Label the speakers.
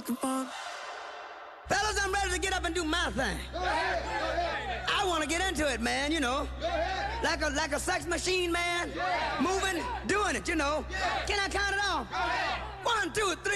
Speaker 1: Fellas, I'm ready to get up and do my thing. I want to get into it, man, you know. Like a sex machine, man. Moving, doing it, you know. Can I count it off? 1, 2, 3.